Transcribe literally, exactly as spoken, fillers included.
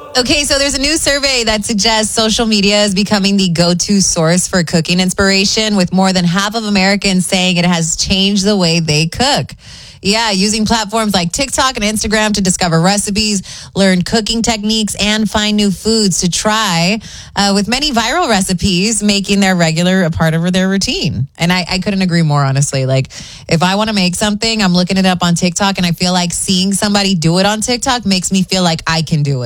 Okay, so there's a new survey that suggests social media is becoming the go-to source for cooking inspiration, with more than half of Americans saying it has changed the way they cook. Yeah, using platforms like TikTok and Instagram to discover recipes, learn cooking techniques, and find new foods to try, uh, with many viral recipes making their regular a part of their routine. And I, I couldn't agree more, honestly. Like, if I want to make something, I'm looking it up on TikTok, and I feel like seeing somebody do it on TikTok makes me feel like I can do it.